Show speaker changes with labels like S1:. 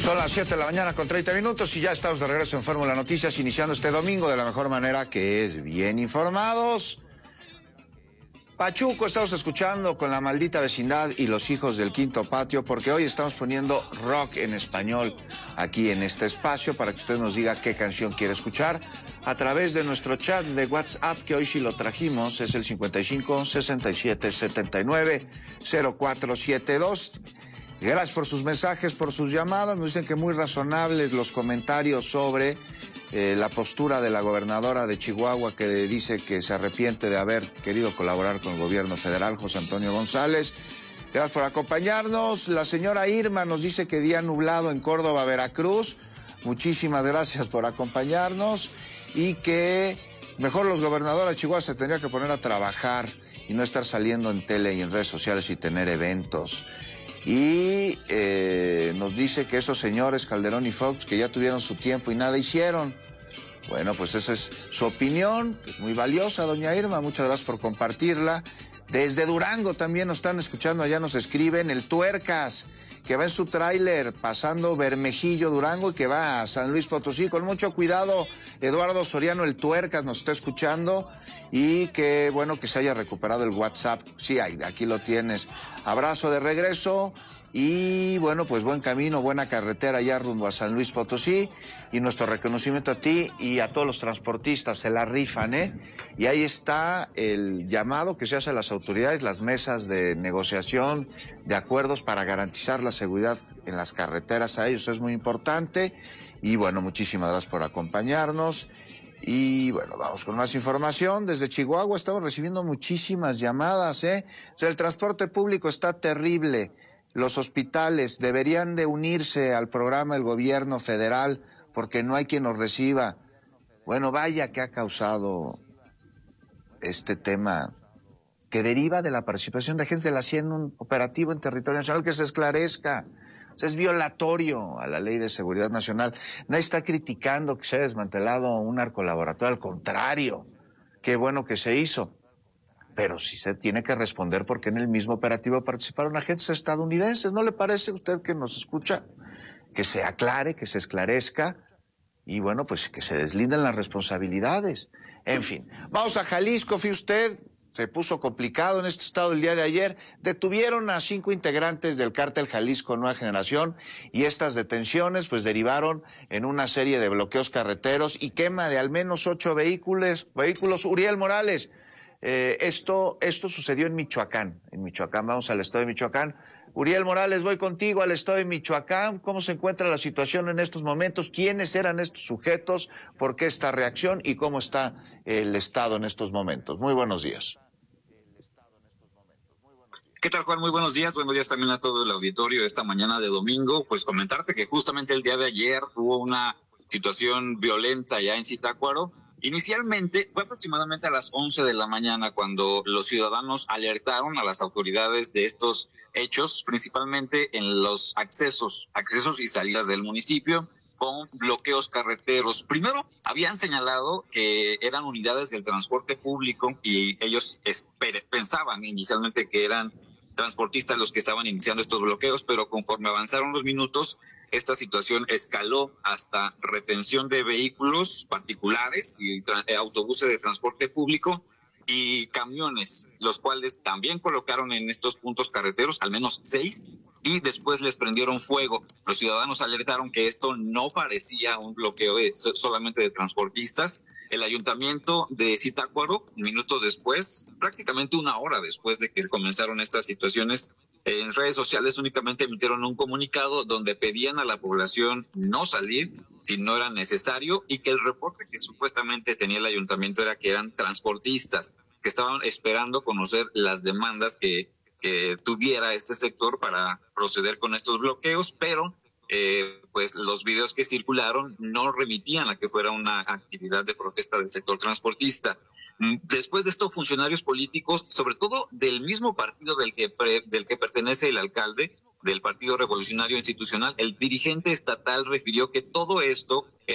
S1: Son las 7 de la mañana con 30 minutos y ya estamos de regreso en Fórmula Noticias, iniciando este domingo de la mejor manera, que es bien informados. Pachuco, estamos escuchando con La Maldita Vecindad y Los Hijos del Quinto Patio, porque hoy estamos poniendo rock en español aquí en este espacio para que usted nos diga qué canción quiere escuchar a través de nuestro chat de WhatsApp, que hoy sí lo trajimos, es el 55 67 79 0472. Gracias por sus mensajes, por sus llamadas. Nos dicen que muy razonables los comentarios sobre la postura de la gobernadora de Chihuahua, que dice que se arrepiente de haber querido colaborar con el gobierno federal, José Antonio González. Gracias por acompañarnos. La señora Irma nos dice que día nublado en Córdoba, Veracruz. Muchísimas gracias por acompañarnos. Y que mejor los gobernadores de Chihuahua se tendrían que poner a trabajar y no estar saliendo en tele y en redes sociales y tener eventos. Y nos dice que esos señores Calderón y Fox, que ya tuvieron su tiempo y nada hicieron. Bueno, pues esa es su opinión, que es muy valiosa, doña Irma. Muchas gracias por compartirla. Desde Durango también nos están escuchando, allá nos escriben el Tuercas, que va en su tráiler pasando Bermejillo, Durango, y que va a San Luis Potosí. Con mucho cuidado, Eduardo Soriano, el Tuercas, nos está escuchando. Y que bueno que se haya recuperado el WhatsApp. Sí, aquí lo tienes. Abrazo de regreso y bueno, pues buen camino, buena carretera ya rumbo a San Luis Potosí. Y nuestro reconocimiento a ti y a todos los transportistas, se la rifan, ¿eh? Y ahí está el llamado que se hace a las autoridades, las mesas de negociación, de acuerdos para garantizar la seguridad en las carreteras. A ellos es muy importante. Y bueno, muchísimas gracias por acompañarnos. Y bueno, vamos con más información. Desde Chihuahua estamos recibiendo muchísimas llamadas, ¿eh? O sea, el transporte público está terrible. Los hospitales deberían de unirse al programa del gobierno federal porque no hay quien los reciba. Bueno, vaya que ha causado este tema que deriva de la participación de agentes de la CIA en un operativo en territorio nacional, que se esclarezca. Es violatorio a la Ley de Seguridad Nacional. Nadie está criticando que se haya desmantelado un narcolaboratorio, al contrario, qué bueno que se hizo. Pero sí se tiene que responder porque en el mismo operativo participaron agentes estadounidenses. ¿No le parece a usted que nos escucha? Que se aclare, que se esclarezca y bueno, pues que se deslinden las responsabilidades. En fin, vamos a Jalisco, fíjese usted. Se puso complicado en este estado el día de ayer. Detuvieron a 5 integrantes del cártel Jalisco Nueva Generación y estas detenciones pues derivaron en una serie de bloqueos carreteros y quema de al menos 8 vehículos. Uriel Morales, esto sucedió en Michoacán. En Michoacán, vamos al estado de Michoacán. Uriel Morales, voy contigo al estado de Michoacán. ¿Cómo se encuentra la situación en estos momentos? ¿Quiénes eran estos sujetos? ¿Por qué esta reacción? ¿Y cómo está el estado en estos momentos? Muy buenos días.
S2: ¿Qué tal, Juan? Muy buenos días. Buenos días también a todo el auditorio esta mañana de domingo. Pues comentarte que justamente el día de ayer hubo una situación violenta ya en Zitácuaro. Inicialmente fue aproximadamente a las 11 de la mañana cuando los ciudadanos alertaron a las autoridades de estos hechos, principalmente en los accesos y salidas del municipio, con bloqueos carreteros. Primero habían señalado que eran unidades del transporte público y ellos pensaban inicialmente que eran transportistas los que estaban iniciando estos bloqueos, pero conforme avanzaron los minutos, esta situación escaló hasta retención de vehículos particulares y autobuses de transporte público y camiones, los cuales también colocaron en estos puntos carreteros, al menos 6, y después les prendieron fuego. Los ciudadanos alertaron que esto no parecía un bloqueo solamente de transportistas. El ayuntamiento de Zitácuaro, minutos después, prácticamente una hora después de que comenzaron estas situaciones, en redes sociales únicamente emitieron un comunicado donde pedían a la población no salir si no era necesario y que el reporte que supuestamente tenía el ayuntamiento era que eran transportistas que estaban esperando conocer las demandas que tuviera este sector para proceder con estos bloqueos, pero pues los videos que circularon no remitían a que fuera una actividad de protesta del sector transportista. Después de esto, funcionarios políticos, sobre todo del mismo partido del que pertenece el alcalde, del Partido Revolucionario Institucional, el dirigente estatal refirió que todo esto